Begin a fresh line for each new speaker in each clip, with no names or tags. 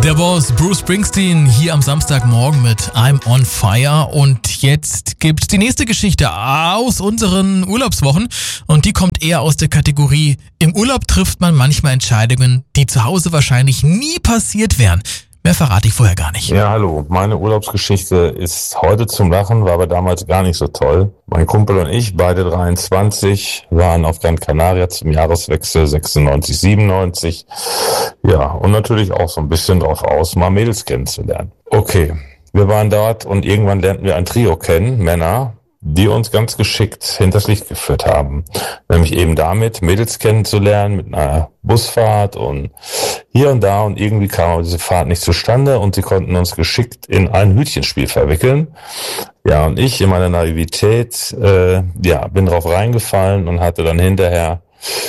Der Boss Bruce Springsteen hier am Samstagmorgen mit I'm on Fire und jetzt gibt's die nächste Geschichte aus unseren Urlaubswochen und die kommt eher aus der Kategorie: Im Urlaub trifft man manchmal Entscheidungen, die zu Hause wahrscheinlich nie passiert wären. Mehr verrate ich vorher gar nicht.
Ja, hallo. Meine Urlaubsgeschichte ist heute zum Lachen, war aber damals gar nicht so toll. Mein Kumpel und ich, beide 23, waren auf Gran Canaria zum Jahreswechsel 96, 97. Ja, und natürlich auch so ein bisschen drauf aus, mal Mädels kennenzulernen. Okay, wir waren dort und irgendwann lernten wir ein Trio kennen, Männer, die uns ganz geschickt hinters Licht geführt haben. Nämlich eben damit, Mädels kennenzulernen mit einer Busfahrt und hier und da, und irgendwie kam aber diese Fahrt nicht zustande und sie konnten uns geschickt in ein Hütchenspiel verwickeln. Ja, und ich in meiner Naivität, bin drauf reingefallen und hatte dann hinterher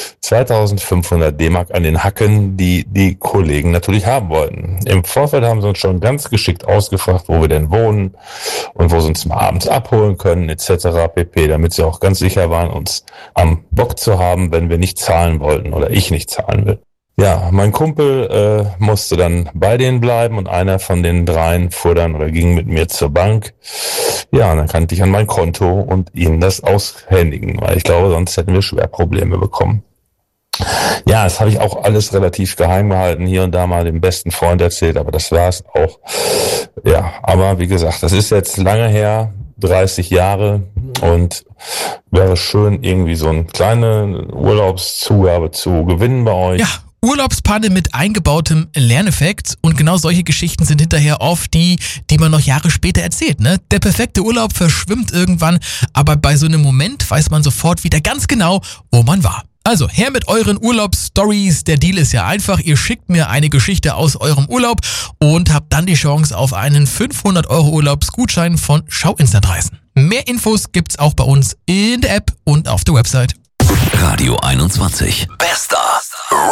2500 D-Mark an den Hacken, die die Kollegen natürlich haben wollten. Im Vorfeld haben sie uns schon ganz geschickt ausgefragt, wo wir denn wohnen und wo sie uns mal abends abholen können, etc. pp., damit sie auch ganz sicher waren, uns am Bock zu haben, wenn wir nicht zahlen wollten oder ich nicht zahlen will. Ja, mein Kumpel musste dann bei denen bleiben und einer von den dreien fuhr dann oder ging mit mir zur Bank. Ja, und dann kannte ich an mein Konto und ihnen das aushändigen, weil ich glaube, sonst hätten wir schwer Probleme bekommen. Ja, das habe ich auch alles relativ geheim gehalten, hier und da mal dem besten Freund erzählt, aber das war es auch. Ja, aber wie gesagt, das ist jetzt lange her, 30 Jahre, und wäre schön, irgendwie so eine kleine Urlaubszugabe zu gewinnen bei euch.
Ja, Urlaubspanne mit eingebautem Lerneffekt, und genau solche Geschichten sind hinterher oft die man noch Jahre später erzählt, ne? Der perfekte Urlaub verschwimmt irgendwann, aber bei so einem Moment weiß man sofort wieder ganz genau, wo man war. Also, her mit euren Urlaubsstories. Der Deal ist ja einfach: Ihr schickt mir eine Geschichte aus eurem Urlaub und habt dann die Chance auf einen 500 € Urlaubsgutschein von Schau Instant Reisen. Mehr Infos gibt's auch bei uns in der App und auf der Website.
Radio 21. Bester.